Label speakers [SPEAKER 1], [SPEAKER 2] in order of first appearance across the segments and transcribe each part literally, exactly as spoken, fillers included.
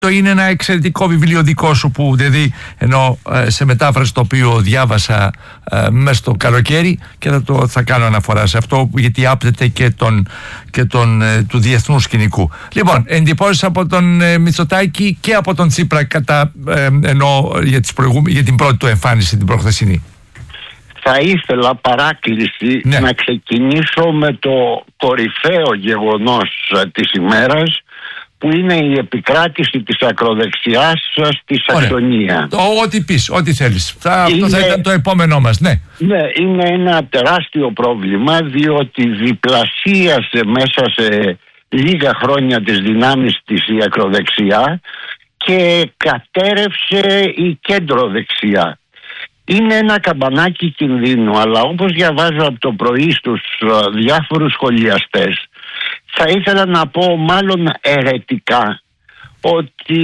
[SPEAKER 1] Το είναι ένα εξαιρετικό βιβλίο δικό σου που δηλαδή ενώ ε, σε μετάφραση το οποίο διάβασα ε, μέσα στο καλοκαίρι και θα, το, θα κάνω αναφορά σε αυτό γιατί άπτεται και, τον, και τον, ε, του διεθνού σκηνικού. Λοιπόν, εντυπώσεις από τον ε, Μητσοτάκη και από τον Τσίπρα κατά, ε, ενώ για, τις για την πρώτη του εμφάνιση την προχθεσινή.
[SPEAKER 2] Θα ήθελα παράκληση ναι. να ξεκινήσω με το κορυφαίο γεγονός της ημέρας που είναι η επικράτηση της ακροδεξιάς στη Σαξονία.
[SPEAKER 1] Ό,τι πεις, ό,τι θέλεις. Θα, είναι, αυτό θα ήταν το επόμενό μας, ναι.
[SPEAKER 2] Ναι, είναι ένα τεράστιο πρόβλημα διότι διπλασίασε μέσα σε λίγα χρόνια τις δυνάμεις της η ακροδεξιά και κατέρευσε η κέντρο-δεξιά. Είναι ένα καμπανάκι κινδύνου, αλλά όπως διαβάζω από το πρωί στους διάφορους σχολιαστές, θα ήθελα να πω μάλλον αιρετικά ότι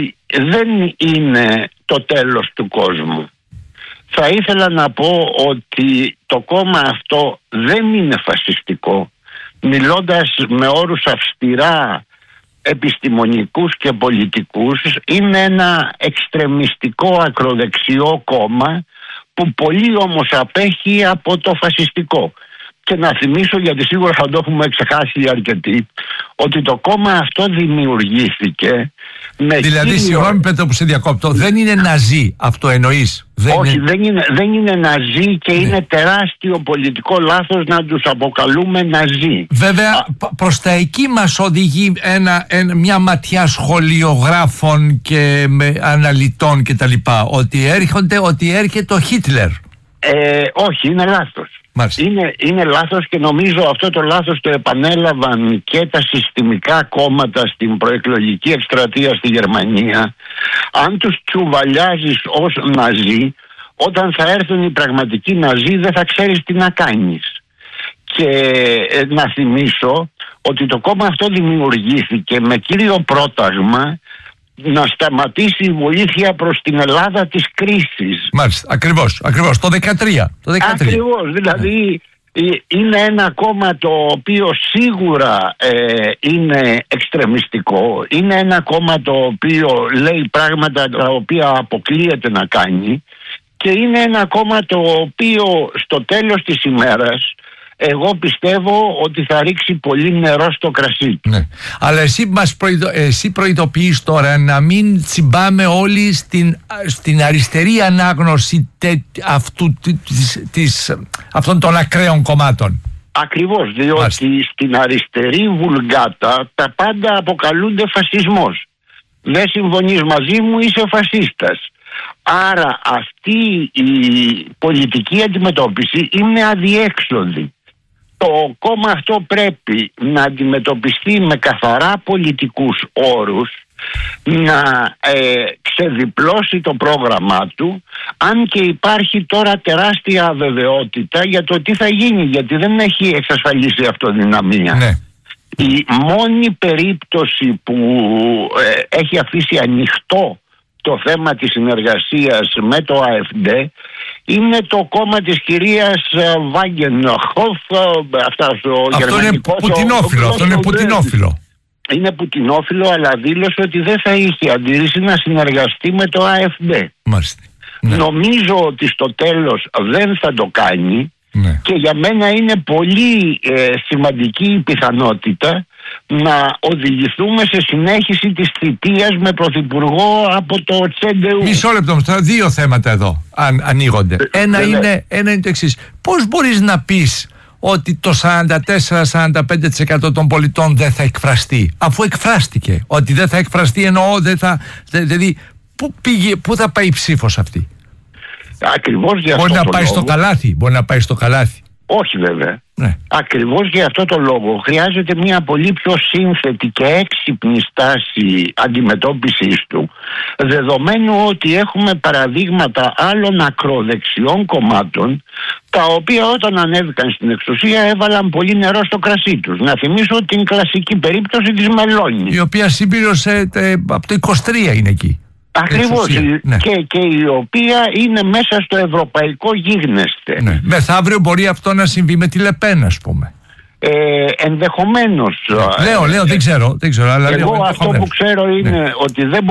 [SPEAKER 2] δεν είναι το τέλος του κόσμου. Θα ήθελα να πω ότι το κόμμα αυτό δεν είναι φασιστικό. Μιλώντας με όρους αυστηρά επιστημονικούς και πολιτικούς, είναι ένα εξτρεμιστικό ακροδεξιό κόμμα που πολύ όμως απέχει από το φασιστικό. Και να θυμίσω, γιατί σίγουρα θα το έχουμε ξεχάσει αρκετοί, ότι το κόμμα αυτό δημιουργήθηκε με
[SPEAKER 1] δηλαδή,
[SPEAKER 2] κύριο...
[SPEAKER 1] συγγνώμη Πέτρο που σε διακόπτω, δεν είναι ναζί, αυτό εννοείς?
[SPEAKER 2] Δεν Όχι, είναι... Δεν, είναι, δεν είναι ναζί και ναι. είναι τεράστιο πολιτικό λάθος να τους αποκαλούμε ναζί.
[SPEAKER 1] Βέβαια, Α... προς τα εκεί μας οδηγεί ένα, ένα, μια ματιά σχολιογράφων και με αναλυτών κτλ. Ότι έρχονται, ότι έρχεται ο Χίτλερ.
[SPEAKER 2] Ε, όχι, είναι λάθος. Είναι, είναι λάθος και νομίζω αυτό το λάθος το επανέλαβαν και τα συστημικά κόμματα στην προεκλογική εκστρατεία στη Γερμανία. Αν τους τσουβαλιάζεις ως ναζί, όταν θα έρθουν οι πραγματικοί ναζί δεν θα ξέρεις τι να κάνεις. Και ε, να θυμίσω ότι το κόμμα αυτό δημιουργήθηκε με κύριο πρόταγμα να σταματήσει η βοήθεια προς την Ελλάδα της κρίσης.
[SPEAKER 1] Μάλιστα, ακριβώς, ακριβώς, το δεκατρία. Το δεκατρία.
[SPEAKER 2] Ακριβώς, δηλαδή ε, είναι ένα κόμμα το οποίο σίγουρα ε, είναι εξτρεμιστικό, είναι ένα κόμμα το οποίο λέει πράγματα τα οποία αποκλείεται να κάνει και είναι ένα κόμμα το οποίο στο τέλος της ημέρας εγώ πιστεύω ότι θα ρίξει πολύ νερό στο κρασί του. Ναι.
[SPEAKER 1] Αλλά εσύ, μας προειδο... εσύ προειδοποιείς τώρα να μην τσιμπάμε όλοι στην, στην αριστερή ανάγνωση τε... αυτού, της, της... αυτών των ακραίων κομμάτων.
[SPEAKER 2] Ακριβώς, διότι Μάλιστα. στην αριστερή βουλγάτα τα πάντα αποκαλούνται φασισμός. Δεν συμφωνείς μαζί μου, είσαι φασίστας. Άρα αυτή η πολιτική αντιμετώπιση είναι αδιέξοδη. Το κόμμα αυτό πρέπει να αντιμετωπιστεί με καθαρά πολιτικούς όρους, να ε, ξεδιπλώσει το πρόγραμμά του, αν και υπάρχει τώρα τεράστια αβεβαιότητα για το τι θα γίνει, γιατί δεν έχει εξασφαλίσει αυτοδυναμία. Ναι. Η μόνη περίπτωση που ε, έχει αφήσει ανοιχτό το θέμα της συνεργασίας με το ΑΕΦΔ είναι το κόμμα της κυρίας Βάγκενχοφ.
[SPEAKER 1] Αυτό είναι πουτινόφιλο. Αυτό είναι πουτινόφιλο.
[SPEAKER 2] Είναι πουτινόφιλο, αλλά δήλωσε ότι δεν θα είχε αντίρρηση να συνεργαστεί με το ΑΕΦΔ.
[SPEAKER 1] Μάλιστα. Ναι.
[SPEAKER 2] Νομίζω ότι στο τέλος δεν θα το κάνει. Ναι. Και για μένα είναι πολύ ε, σημαντική η πιθανότητα να οδηγηθούμε σε συνέχιση της θητείας με πρωθυπουργό από το Τσέντεου.
[SPEAKER 1] Μισό λεπτό, δύο θέματα εδώ αν, ανοίγονται. Ε, ένα, ε, είναι, ένα είναι το εξής. Πώς μπορείς να πεις ότι το σαράντα τέσσερα με σαράντα πέντε τοις εκατό των πολιτών δεν θα εκφραστεί, αφού εκφράστηκε? Ότι δεν θα εκφραστεί εννοώ δεν θα, δηλαδή πού, πήγε, πού θα πάει η ψήφος αυτή?
[SPEAKER 2] Ακριβώς για
[SPEAKER 1] Μπορεί
[SPEAKER 2] αυτό
[SPEAKER 1] να πάει
[SPEAKER 2] λόγο.
[SPEAKER 1] στο καλάθι, μπορεί να πάει στο καλάθι.
[SPEAKER 2] Όχι βέβαια.
[SPEAKER 1] Ναι.
[SPEAKER 2] Ακριβώς για αυτό το λόγο χρειάζεται μια πολύ πιο σύνθετη και έξυπνη στάση αντιμετώπισης του, δεδομένου ότι έχουμε παραδείγματα άλλων ακροδεξιών κομμάτων τα οποία όταν ανέβηκαν στην εξουσία έβαλαν πολύ νερό στο κρασί τους. Να θυμίσω την κλασική περίπτωση της Μελώνη,
[SPEAKER 1] η οποία συμπλήρωσε τε, από το είκοσι τρία είναι εκεί.
[SPEAKER 2] Ακριβώς, ναι. και, και η οποία είναι μέσα στο ευρωπαϊκό γίγνεσθε.
[SPEAKER 1] Ναι. Μεθαύριο μπορεί αυτό να συμβεί με τη Λεπέν, ας πούμε.
[SPEAKER 2] Ε, ενδεχομένως.
[SPEAKER 1] Λέω, λέω, δεν ξέρω, δεν ξέρω αλλά
[SPEAKER 2] εγώ
[SPEAKER 1] λέω,
[SPEAKER 2] αυτό που ξέρω είναι
[SPEAKER 1] ναι.
[SPEAKER 2] ότι δεν